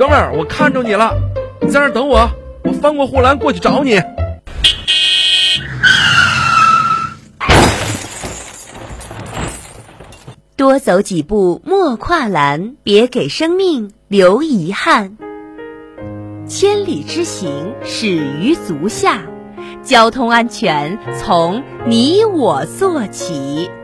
哥们儿，我看着你了，你在那儿等我，我翻过护栏过去找你。 多走几步莫跨栏，别给生命留遗憾。千里之行始于足下，交通安全从你我做起。